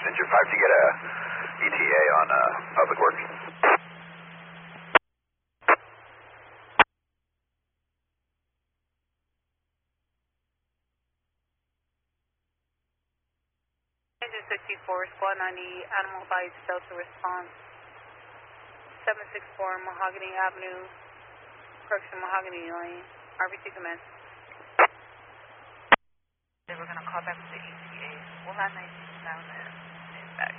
Messenger 5 to get a ETA on public works. Engine 64, Squad 90, Animal Bites, Delta Response, 764 Mahogany Avenue, Correction Mahogany Lane, RBC commence. They were going to call back with the ETA. We'll have 19 down there.